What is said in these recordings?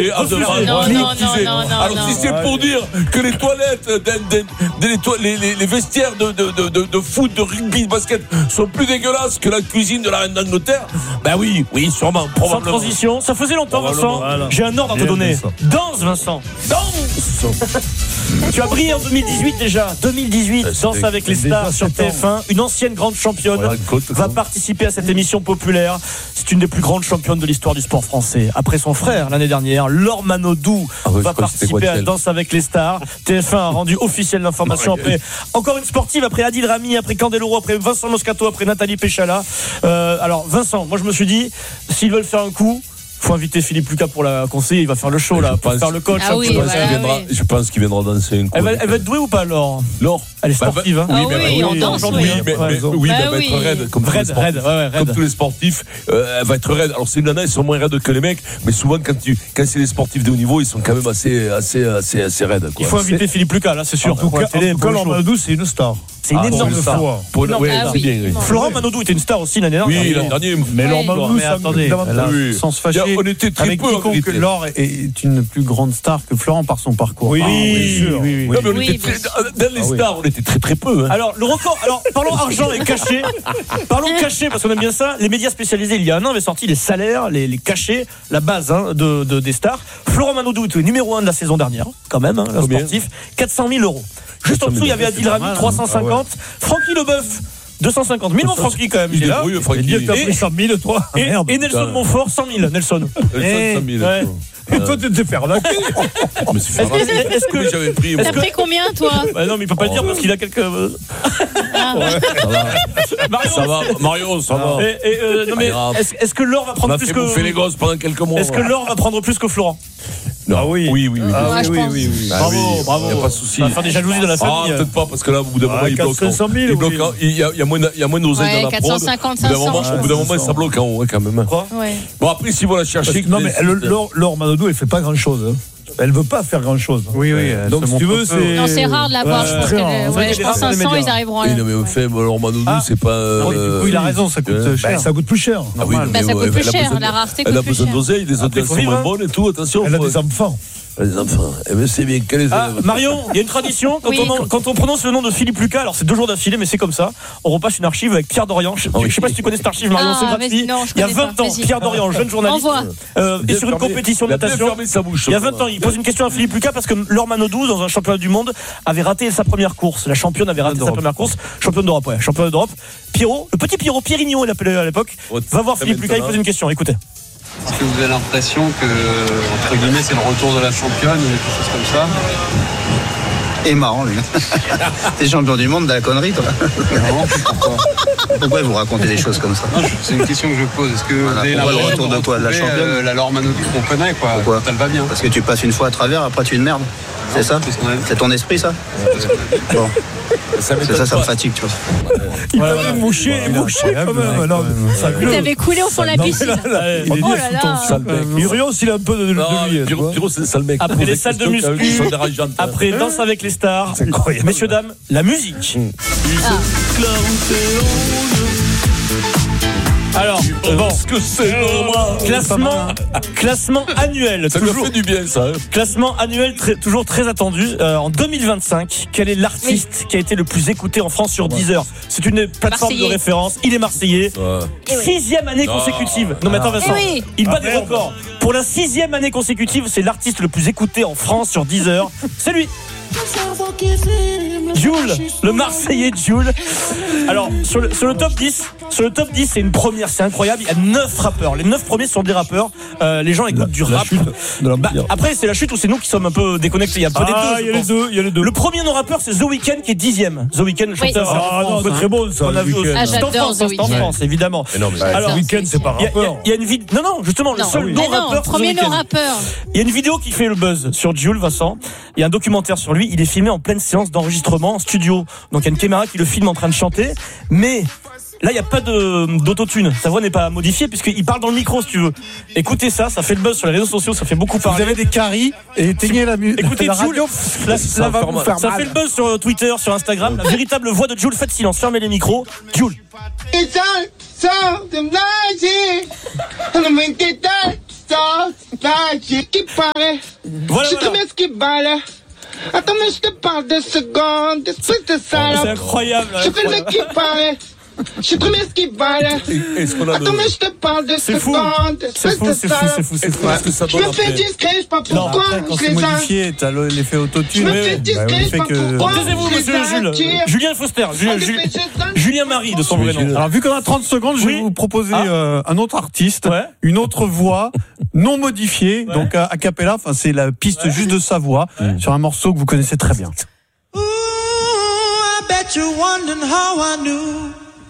climatisées à demande. Alors si c'est pour dire que les toilettes, les vestiaires de foot, de rugby, de basket sont plus dégueulasses que la cuisine de la reine d'Angleterre, ben oui, sûrement, probablement. Sans transition, ça faisait longtemps, Vincent. Voilà. J'ai un ordre à te donner. Danse, Vincent. Danse. Tu as brillé en 2018 déjà. 2018, Danse avec les stars sur TF1. Une ancienne grande championne va participer à cette émission populaire. C'est une des plus grandes championnes de l'histoire du sport français. Après son frère l'année dernière, Laure Manodou va participer à Danse avec les stars. TF1 a rendu officielle l'information après encore une sportive, après Adil Rami, après Candeloro, après Vincent Moscato, après Nathalie Péchala. Alors Vincent, moi je me suis dit, s'ils veulent faire un coup, faut inviter Philippe Lucas pour la conseiller, il va faire le show là, pour faire le coach. Je pense qu'il viendra danser un coup. Elle va être douée ou pas, Laure? Elle est sportive, hein? On danse, elle va être raide, comme tous les sportifs. Elle va être raide. Alors ces nanas, ils sont moins raides que les mecs, mais souvent quand c'est les sportifs de haut niveau, ils sont quand même assez raides. Il faut inviter Philippe Lucas, là, c'est sûr. En tout cas, Laure Manodou, c'est une star. C'est une énorme star. Florent Manodou était une star aussi l'année dernière. Oui, l'année dernière. Mais Laure Manodou, sans se fâcher, on était très avec quiconque que Laure est une plus grande star que Florent par son parcours. Oui, sûr. Dans les stars, on était très très peu. Alors le record. Alors parlons argent et cachet. Parlons cachet parce qu'on aime bien ça. Les médias spécialisés il y a un an avaient sorti les salaires, les cachets, la base des stars. Florent Manodou était numéro 1 de la saison dernière, quand même, un sportif. 400 000 €. Juste en dessous, il y avait Adil Rami, 350. Francky Leboeuf, 250 000. Mon Francky, quand même, il est là. Il a pris 100 000, toi. Et Nelson Montfort, 100 000. Nelson. 100 000. Et toi, tu te fais arnaquer. Est-ce que j'avais pris. T'as pris combien, toi? Non, mais il peut pas le dire parce qu'il a quelques. Ça va, Marion, ça va. Non, mais est-ce que Laure va prendre plus que. On a fait les gosses pendant quelques mois. Est-ce que Laure va prendre plus que Florent? Non. Ah oui. Oui. Bravo. Il n'y a pas de souci. Ça va faire des jalousies dans la famille. Peut-être pas, parce que là, au bout d'un moment, il bloque. 500 000, il y a moins d'oseille dans la prod. 450, 500. Au bout d'un moment, ça bloque en haut, quand même. Bon, après, s'ils vont la chercher. Non, mais Laure Manodou, elle fait pas grand-chose. Elle veut pas faire grand-chose. Oui. Donc, si tu veux, c'est. Non, c'est rare de la voir. Je pense 500, ils arriveront à. Non, mais fait, Laure Manodou, c'est pas. Oui, il a raison, ça coûte cher. Ça coûte plus cher. Ça coûte plus cher. La rareté coûte plus cher. Elle a besoin d'oseille, des autres sont moins bonnes et tout, attention. Elle a des enfants. Les enfants, c'est bien. Marion, il y a une tradition quand on prononce le nom de Philippe Lucas, alors c'est 2 jours d'affilée, mais c'est comme ça. On repasse une archive avec Pierre Dorian. Je sais pas si tu connais cette archive, Marion, c'est gratuit. Il y a 20 ans, Pierre Dorian, jeune journaliste, est sur une compétition de natation. Il y a 20 ans, il pose une question à Philippe Lucas parce que Laure Manodou, dans un championnat du monde, avait raté sa première course. La championne avait raté sa première course. Championne d'Europe, championne d'Europe. Pierrot, le petit Pierrot, Pierrignon, il l'appelait à l'époque, va voir Philippe Lucas, il pose une question. Écoutez. Est-ce que vous avez l'impression que, entre guillemets, c'est le retour de la championne ou quelque chose comme ça? Et marrant, lui. T'es champion du monde de la connerie, toi. Non, Pourquoi vous racontez des choses comme ça? Non, c'est une question que je pose. Est-ce que vous avez le retour de quoi, de la championne? La Laure Manodou qu'on connaît, quoi. Pourquoi? Ça va bien. Parce que tu passes une fois à travers, après tu es une merde. C'est ça? C'est ton esprit, ça? Bon. Ça me fatigue, tu vois. Il m'avait mouché quand même. Il avait coulé au fond de la piscine. Oh là là. Urios, il a un peu de lui. Pierrot, c'est le sale mec. Après les salles de muscu, après Danse avec les stars, messieurs, dames, la musique. Alors, bon, que c'est classement annuel. Ça lui a fait du bien, ça. Classement annuel toujours très attendu. En 2025, quel est l'artiste qui a été le plus écouté en France sur Deezer? C'est une plateforme de référence. Il est marseillais. 6e année consécutive. Non, mais attends, Vincent. Il bat des records. Pour la 6e année consécutive, c'est l'artiste le plus écouté en France sur Deezer. C'est lui. Jul, le Marseillais Jul. Alors sur le top 10, c'est une première, c'est incroyable. Il y a 9 rappeurs. Les 9 premiers sont des rappeurs. Les gens écoutent du rap. Après, c'est la chute où c'est nous qui sommes un peu déconnectés. Il y a les deux. Le premier non-rappeur, c'est The Weeknd qui est 10e. The Weeknd, le chanteur. C'est très bon ça. J'adore The Weeknd. En France, évidemment. Alors, The Weeknd, c'est pas rappeur. Il y a une vidéo. Non, justement, le seul non-rappeur. Premier non-rappeur. Il y a une vidéo qui fait le buzz sur Jul, Vincent. Il y a un documentaire sur lui. Il est filmé en pleine séance d'enregistrement en studio. Donc il y a une caméra qui le filme en train de chanter. Mais là, il n'y a pas d'autotune. Sa voix n'est pas modifiée puisqu'il parle dans le micro, si tu veux. Écoutez ça fait le buzz sur les réseaux sociaux, ça fait beaucoup parler. Vous avez des caries et éteignez la musique. Écoutez la radio, ça va vous faire mal. Ça fait le buzz sur Twitter, sur Instagram. La véritable voix de Jul. Faites silence, fermez les micros. Jul. Voilà. Attends, mais je te parle de secondes, d'espèce de salope. C'est incroyable. Je fais le mec qui paraît. Je suis très bien ce qui valait. Attends, mais je te parle de secondes, d'espèce de salope. C'est fou. Je me fais discret, je sais pas pourquoi. Quand c'est modifié, t'as l'effet autotune. Je me fais discret, je sais pas pourquoi. Taisez-vous, monsieur Jules. Julien Foster. Julien Marie, de son vrai nom. Alors, vu qu'on a 30 secondes, je vais vous proposer un autre artiste, une autre voix, non modifiée, donc a cappella. Enfin, c'est la piste juste de sa voix sur un morceau que vous connaissez très bien. Ooh, I bet you're wondering how I knew.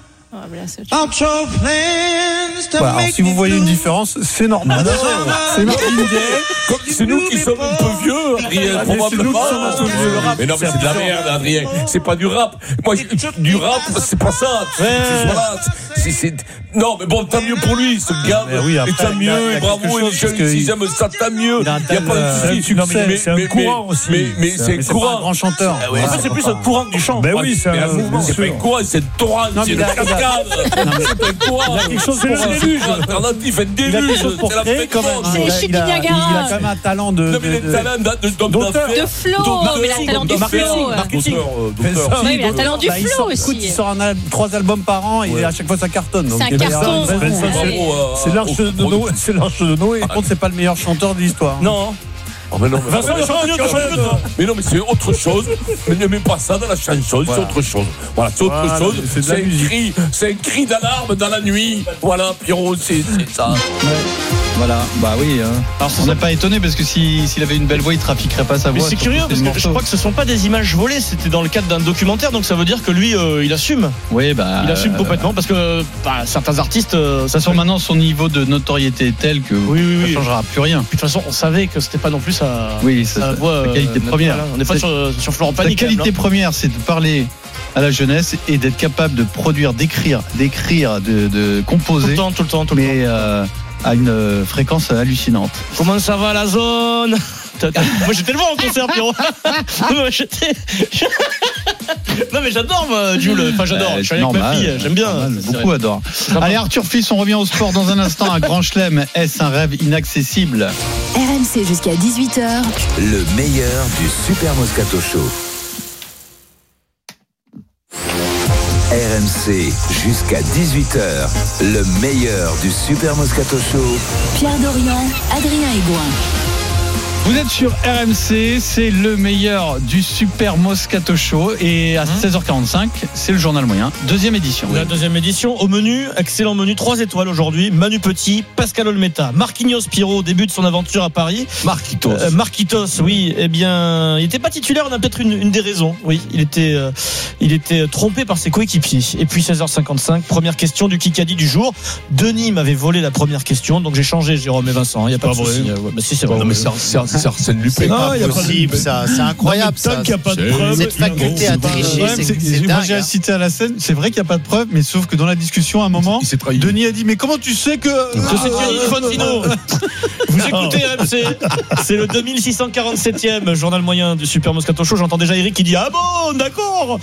Voilà, alors si vous voyez une différence, c'est normal. C'est une idée. Comme c'est nous qui sommes un peu vieux, Adrien, probablement. Mais non, mais c'est de la merde, Adrien. C'est pas du rap. Moi, du rap, c'est pas ça. Non, mais bon, tant mieux pour lui, ce gars. Et tant mieux, et bravo, et les jeunes, s'ils aiment ça, tant mieux. Il n'y a pas de souci. C'est un courant aussi. Mais c'est un courant. C'est un grand chanteur. En fait, c'est plus un courant du chant. Ben oui, c'est un mouvement. C'est pas un courant, c'est un torrent, c'est le cascade. C'est un courant. Il a quelque chose pour un déluge. Alternatif, un déluge. C'est la fréquence. C'est Chute Il a Niagara. quand même un talent de. Non, mais les talents De flow. Mais il a un talent du flow. Marketing. Oui, mais il a un talent du flow Il aussi. sort 3 albums par an et à chaque fois ça cartonne. C'est un carton. C'est l'arche de Noé. Par contre, c'est pas le meilleur chanteur de l'histoire. Non. Mais non, Vincent, le champion. mais non, mais c'est autre chose. Mais ne mets pas ça dans la chanson, c'est autre chose. Voilà, c'est autre chose. C'est un cri d'alarme dans la nuit. Voilà, Pierrot, c'est ça. Voilà, bah oui. Alors, on n'est pas étonné parce que s'il avait une belle voix, il trafiquerait pas sa voix. Mais c'est curieux parce que je crois que ce sont pas des images volées, c'était dans le cadre d'un documentaire, donc ça veut dire que lui, il assume. Oui, bah. Il assume complètement parce que certains artistes. De toute façon, maintenant, son niveau de notoriété est tel que ça changera plus rien. De toute façon, on savait que c'était pas non plus sa voix. La qualité première. On n'est pas sur Florent Pagny. La qualité première, c'est de parler à la jeunesse et d'être capable de produire, d'écrire, de composer. Tout le temps. Mais à une fréquence hallucinante. Comment ça va la zone? Moi j'étais le voir en concert, Pierrot. Non mais j'adore moi, Jules. Enfin j'adore. Je suis avec ma fille, j'aime bien. Beaucoup adorent. Allez Arthur Fils, on revient au sport dans un instant. Un grand chelem, est-ce un rêve inaccessible? RMC jusqu'à 18h. Le meilleur du Super Moscato Show. RMC jusqu'à 18h, le meilleur du Super Moscato Show. Pierre Dorian, Adrien Aigouin. Vous êtes sur RMC, c'est le meilleur du Super Moscato Show et à 16h45, c'est le journal moyen, deuxième édition. La deuxième édition, au menu, excellent menu, 3 étoiles aujourd'hui, Manu Petit, Pascal Olmeta, Marquinhos Pirot débute son aventure à Paris. Marquitos, oui, eh bien, il n'était pas titulaire, on a peut-être une des raisons, oui, il était trompé par ses coéquipiers. Et puis 16h55, première question du Kikadi du jour. Denis m'avait volé la première question, donc j'ai changé Jérôme et Vincent, il n'y a pas de souci. Si, c'est vrai. Non mais c'est Arsène Lupin. Non, il y a pas possible, ça, c'est incroyable. Tant qu'il n'y a pas de preuve. Cette faculté à tricher, c'est moi dingue. j'ai assisté à la scène, c'est vrai qu'il n'y a pas de preuve, mais sauf que dans la discussion, à un moment, Denis a dit mais comment tu sais que je sais qu'il y a Infantino. Vous écoutez RMC, c'est le 2647e journal moyen du Super Moscato Show. J'entends déjà Eric qui dit ah bon, d'accord.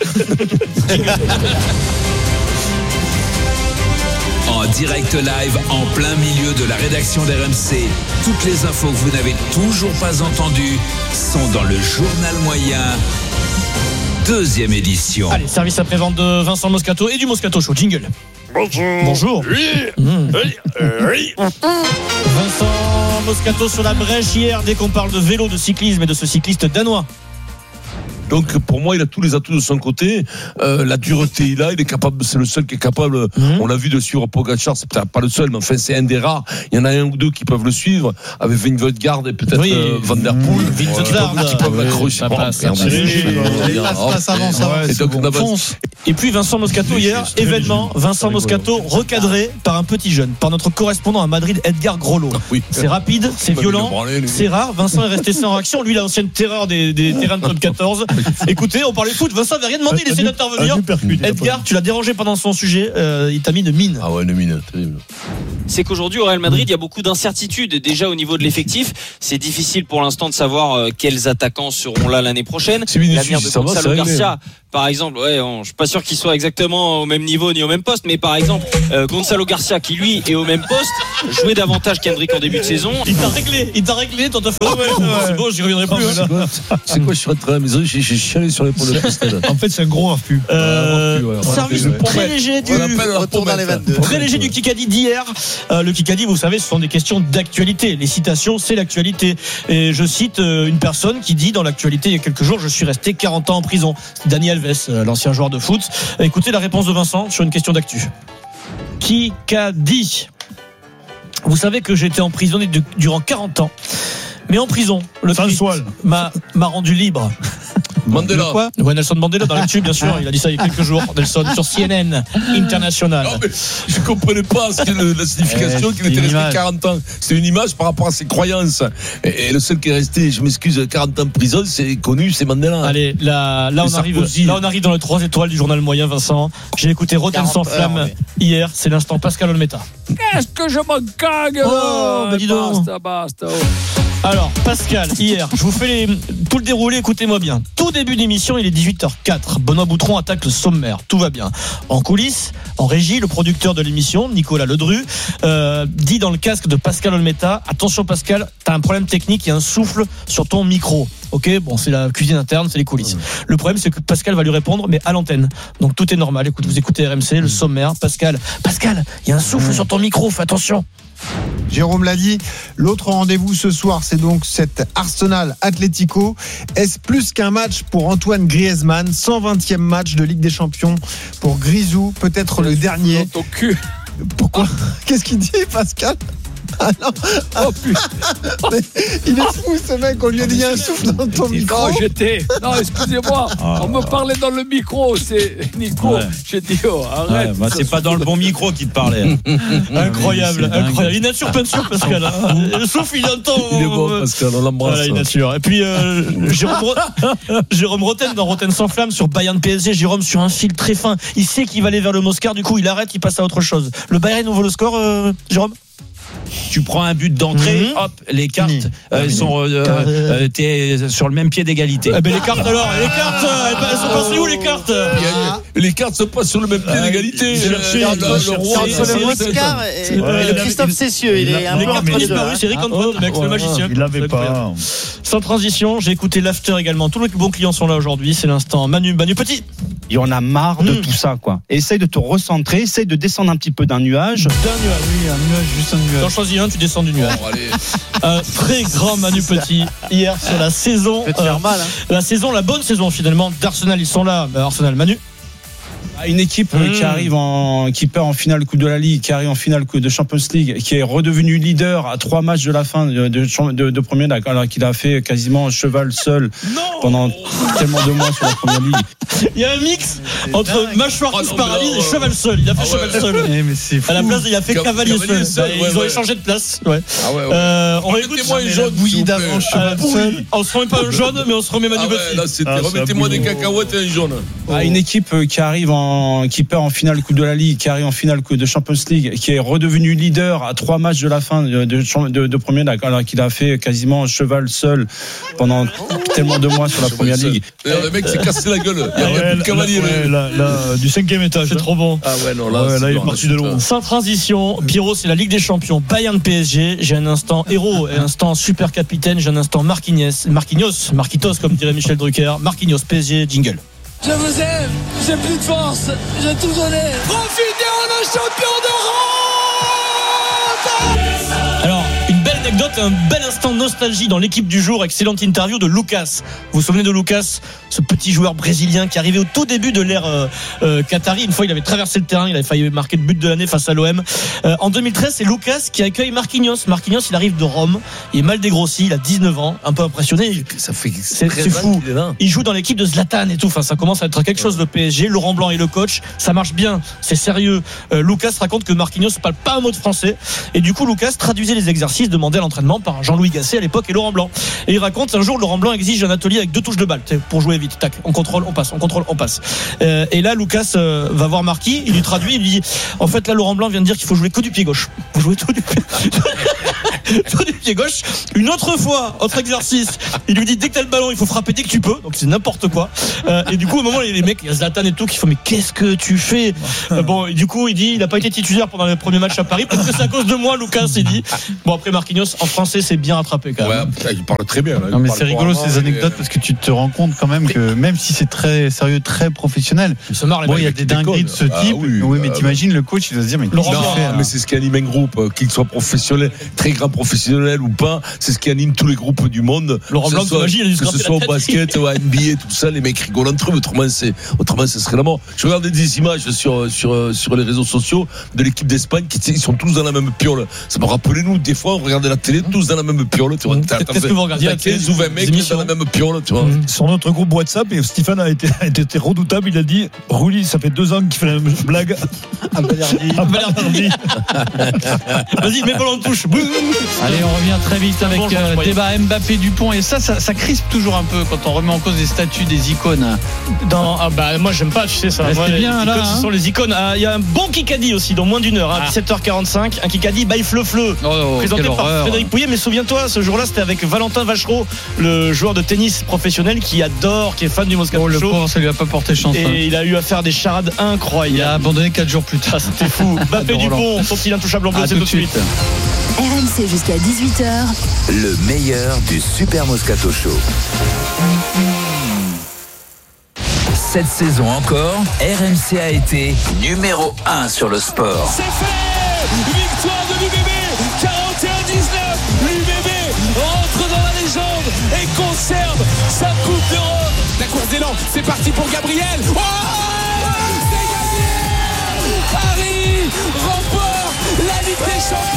En direct live, en plein milieu de la rédaction d'RMC, toutes les infos que vous n'avez toujours pas entendues sont dans le journal moyen, deuxième édition. Allez, service après-vente de Vincent Moscato et du Moscato Show. Jingle. Bonjour. Oui. Vincent Moscato sur la brèche hier, dès qu'on parle de vélo, de cyclisme et de ce cycliste danois. Donc pour moi il a tous les atouts de son côté, la dureté il est capable, c'est le seul qui est capable, on l'a vu de suivre Pogacar, c'est peut-être pas le seul mais enfin c'est un des rares, il y en a un ou deux qui peuvent le suivre avec Vingegaard et peut-être Van Der Poel qui peuvent l'accrocher. Et puis Vincent Moscato hier, événement, Vincent Moscato recadré par un petit jeune, par notre correspondant à Madrid, Edgar Grollo. C'est rapide, c'est violent, c'est rare, Vincent est resté sans réaction, lui l'ancienne terreur des terrains de top 14. Écoutez, on parlait foot, Vincent n'avait rien demandé, il essaie d'intervenir. Edgar, tu l'as dérangé pendant son sujet, il t'a mis une mine. Ah ouais, une mine, terrible. c'est qu'aujourd'hui au Real Madrid, il y a beaucoup d'incertitudes déjà au niveau de l'effectif. C'est difficile pour l'instant de savoir quels attaquants seront là l'année prochaine. L'avenir de Gonzalo Garcia, par exemple, je suis pas sûr qu'il soit exactement au même niveau ni au même poste, mais par exemple Gonzalo Garcia qui lui est au même poste, jouait davantage qu'Hendrick en début de saison. Il t'a réglé, t'en as fait. C'est bon, j'y reviendrai plus. C'est quoi, je suis rentré à la maison, j'ai chialé sur l'épaule de Christelle. En fait, c'est un gros affût. Service très léger du Kikadi d'hier. Le Kikadi, vous savez, ce sont des questions d'actualité. Les citations, c'est l'actualité. Et je cite une personne qui dit dans l'actualité il y a quelques jours, je suis resté 40 ans en prison. C'est Dani Alves, l'ancien joueur de foot. Écoutez la réponse de Vincent sur une question d'actu. Kikadi. Vous savez que j'ai été emprisonné durant 40 ans. Mais en prison, le Christ m'a rendu libre. Mandela. Quoi ? Ouais, Nelson Mandela dans l'actu, bien sûr. Il a dit ça il y a quelques jours. Nelson sur CNN International. Non, mais je comprenais pas la signification qu'il était resté 40 ans. C'est une image par rapport à ses croyances. Et le seul qui est resté, je m'excuse, 40 ans de prison, c'est connu, c'est Mandela. Allez, là on arrive dans les 3 étoiles du journal moyen, Vincent. J'ai écouté Rotten sans flamme hier. C'est l'instant Pascal Olmeta. Qu'est-ce que je me cague? Dis donc. Basta. Alors, Pascal, hier, je vous fais tout le déroulé, écoutez-moi bien. Tout début d'émission, il est 18h04. Benoît Boutron attaque le sommaire. Tout va bien. En coulisses, en régie, le producteur de l'émission, Nicolas Ledru, dit dans le casque de Pascal Olmeta, attention Pascal, t'as un problème technique, il y a un souffle sur ton micro. Ok, bon, c'est la cuisine interne, c'est les coulisses. Le problème, c'est que Pascal va lui répondre, mais à l'antenne. Donc tout est normal. Écoute, vous écoutez RMC, le sommaire. Pascal, il y a un souffle sur ton micro, fais attention. Jérôme l'a dit, l'autre rendez-vous ce soir, c'est donc cet Arsenal Atlético. Est-ce plus qu'un match pour Antoine Griezmann, 120e match de Ligue des Champions pour Grisou, peut-être le dernier. Dans ton cul. Pourquoi ? Qu'est-ce qu'il dit, Pascal ? Ah non. Oh putain. Il est fou ce mec, on lui a dit un souffle dans ton micro. Non, excusez-moi, on me parlait dans le micro, c'est Nico. Ouais. J'ai dit arrête. C'est pas dans le bon micro qu'il te parlait. Incroyable. Il nature plein de sûr, Pascal. Sauf il entend. Il est bon, Pascal, on l'embrasse. Voilà, il nature. Et puis Jérôme Roten dans Roten sans flamme sur Bayern PSG. Jérôme sur un fil très fin. Il sait qu'il va aller vers le Moscar, du coup il arrête, il passe à autre chose. Le Bayern ouvre le score, Jérôme. Tu prends un but d'entrée, hop, les cartes sont t'es sur le même pied d'égalité. Les cartes alors, elles sont passées où les cartes? Les cartes sont pas sur le même pied d'égalité. C'est le Moscar et le Christophe Cessieux. Il est un peu entre les deux. C'est Eric Antoine, le mec, le magicien. Il l'avait pas. Sans transition, j'ai écouté l'after également. Tous les bons clients sont là aujourd'hui. C'est l'instant Manu Petit. Il y en a marre de tout ça, quoi. Essaye de te recentrer, essaye de descendre un petit peu d'un nuage. Oui, un nuage, juste un nuage. T'en choisis un, tu descends du nuage. Un très grand Manu Petit hier sur la saison. La bonne saison finalement d'Arsenal. Ils sont là, Arsenal. Manu. Une équipe qui perd en finale Coupe de la Ligue, qui arrive en finale Coupe de Champions League, qui est redevenu leader à 3 matchs de la fin de première, alors qu'il a fait quasiment cheval seul pendant tellement de mois sur la première ligue. Il y a un mix entre mâchoire qui se paralyse et cheval seul. Il a fait cheval seul. Mais c'est fou. À la place, il a fait cavalier seul. Ils ont échangé de place. On réécoute moi un jaune bouillie d'avant. On se remet pas un jaune, mais on se remet Manu Petit. Remettez-moi des cacahuètes et un jaune. Une équipe qui perd en finale Coupe de la Ligue, qui arrive en finale Coupe de Champions League, qui est redevenu leader à 3 matchs de la fin de première, alors qu'il a fait quasiment cheval seul pendant tellement de mois sur la première ligue. Le mec s'est cassé la gueule. Il y a plus de cavalier. Du 5e étage. C'est trop bon. Ah ouais, non, là il est parti de loin. Sans transition, Pierrot, c'est la Ligue des Champions. Bayern PSG. J'ai un instant héros et un instant super capitaine. J'ai un instant Marquinhos, comme dirait Michel Drucker. Marquinhos, PSG, jingle. Je vous aime, j'ai plus de force, j'ai tout donné. Profitez, on est champion d'Europe. Alors, une belle anecdote, un bel instant nostalgie dans l'équipe du jour. Excellente interview de Lucas. Vous vous souvenez de Lucas, ce petit joueur brésilien qui arrivait au tout début de l'ère qatari. Une fois, il avait traversé le terrain, il avait failli marquer le but de l'année face à l'OM. En 2013, c'est Lucas qui accueille Marquinhos. Marquinhos, il arrive de Rome, il est mal dégrossi, il a 19 ans, un peu impressionné. C'est fou. Il joue dans l'équipe de Zlatan et tout. Enfin, ça commence à être quelque chose de PSG. Laurent Blanc est le coach, ça marche bien, c'est sérieux. Lucas raconte que Marquinhos ne parle pas un mot de français et du coup, Lucas traduisait les exercices, demandait à l'entraînement par Jean-Louis Gasset à l'époque et Laurent Blanc. Et il raconte un jour Laurent Blanc exige un atelier avec 2 touches de balle pour jouer vite. Tac, on contrôle, on passe, on contrôle, on passe. Et là Lucas va voir Marquis, il lui traduit, il lui dit en fait là Laurent Blanc vient de dire qu'il faut jouer que du pied gauche. Faut jouer tout du pied gauche. Une autre fois, autre exercice, il lui dit dès que t'as le ballon, il faut frapper dès que tu peux. Donc c'est n'importe quoi. Et du coup au moment il y a les mecs, il y a Zlatan et tout qui font mais qu'est-ce que tu fais? Bon, et du coup il dit il a pas été titulaire pendant le premier match à Paris parce que c'est à cause de moi, Lucas, il dit. Bon après Marquinhos en français c'est bien rattrapé quand même. Ouais, putain, il parle très bien. Là. Non mais c'est rigolo ces anecdotes parce que tu te rends compte quand même que même si c'est très sérieux, très professionnel, il y a des dingueries de ce type. Oui, mais t'imagines le coach il doit se dire mais non, mais c'est ce qui anime un groupe, qu'il soit professionnel, très grand professionnel ou pas, c'est ce qui anime tous les groupes du monde. Laurent Blanc, que ce soit au basket ou à NBA, tout ça, les mecs rigolent entre eux, autrement ça serait la mort. Je regardais des images sur les réseaux sociaux de l'équipe d'Espagne ils sont tous dans la même piole. Ça me rappelait nous des fois on regardait la télé tous dans la même piole, tu vois. Qu'est-ce que vous regardez? Il y a 15 ou 20 mecs dans la même piole, tu vois. Sur notre groupe WhatsApp, et Stéphane a été redoutable, il a dit Rouli, ça fait 2 ans qu'il fait la même blague à Balerdi. Vas-y, mets ballon de touche. Allez, on revient très vite avec débat Mbappé Dupont et ça crispe toujours un peu quand on remet en cause des statuts des icônes. Moi j'aime pas, tu sais ça. Moi, les icônes, là, ce sont les icônes. Il y a un bon Kikadi aussi dans moins d'une heure, 17h45, un Kikadi by Fleu, présenté par Frédéric Pouillet. Mais souviens-toi, ce jour-là c'était avec Valentin Vachereau, le joueur de tennis professionnel qui est fan du Moscato Show. Le pauvre, ça lui a pas porté chance. Et il a eu à faire des charades incroyables. Il a abandonné 4 jours plus tard. C'était fou. Mbappé Dupont, son petit intouchable en bleu, c'est tout de suite. RMC jusqu'à 18h. Le meilleur du Super Moscato Show. Cette saison encore, RMC a été numéro 1 sur le sport. C'est fait! Victoire de l'UBB, 41-19. L'UBB rentre dans la légende et conserve sa Coupe d'Europe. La course d'élan, c'est parti pour Gabriel. Oh, c'est gagné! Paris remporte la Ligue des Champions.